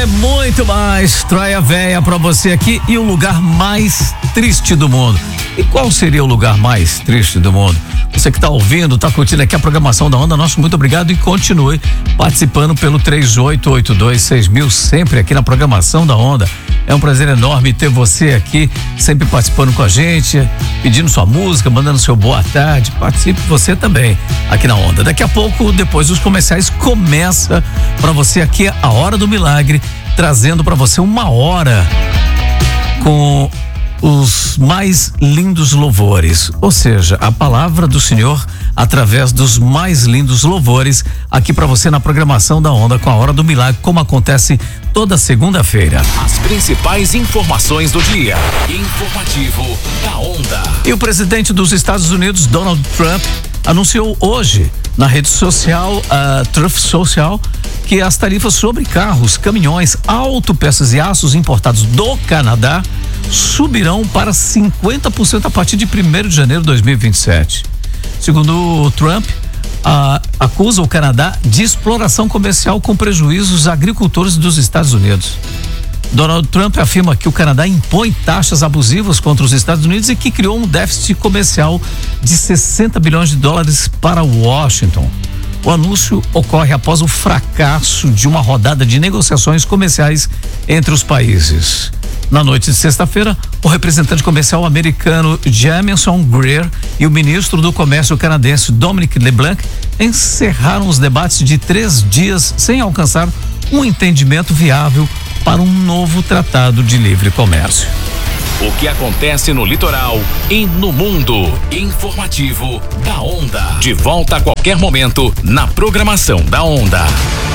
muito mais. Troia Véia pra você aqui e o lugar mais triste do mundo. E qual seria o lugar mais triste do mundo? Você que tá ouvindo, tá curtindo aqui a programação da Onda, nosso muito obrigado e continue participando pelo 38826000, sempre aqui na programação da Onda. É um prazer enorme ter você aqui, sempre participando com a gente, pedindo sua música, mandando seu boa tarde. Participe você também aqui na Onda. Daqui a pouco, depois dos comerciais, começa pra você aqui a Hora do Milagre, trazendo pra você uma hora com os mais lindos louvores, ou seja, a palavra do Senhor através dos mais lindos louvores aqui pra você na programação da Onda com a Hora do Milagre, como acontece toda segunda-feira. As principais informações do dia. Informativo da Onda. E o presidente dos Estados Unidos, Donald Trump, anunciou hoje na rede social, Truth Social, que as tarifas sobre carros, caminhões, autopeças e aços importados do Canadá subirão para 50% a partir de 1º de janeiro de 2027. Segundo o Trump, acusa o Canadá de exploração comercial com prejuízos a agricultores dos Estados Unidos. Donald Trump afirma que o Canadá impõe taxas abusivas contra os Estados Unidos e que criou um déficit comercial de 60 bilhões de dólares para Washington. O anúncio ocorre após o fracasso de uma rodada de negociações comerciais entre os países. Na noite de sexta-feira, o representante comercial americano Jamieson Greer e o ministro do Comércio canadense Dominic LeBlanc encerraram os debates de 3 dias sem alcançar um entendimento viável para um novo tratado de livre comércio. O que acontece no litoral e no mundo. Informativo da Onda. De volta a qualquer momento na programação da Onda.